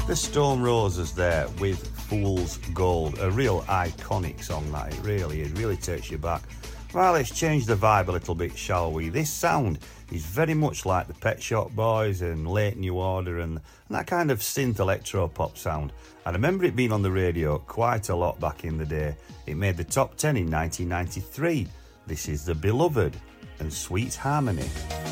The Stone Roses there with Fool's Gold, a real iconic song that it really is, really takes you back. Well, let's change the vibe a little bit, shall we? This sound is very much like the Pet Shop Boys and Late New Order and that kind of synth electro pop sound. I remember it being on the radio quite a lot back in the day. It made the top 10 in 1993. This is The Beloved and Sweet Harmony.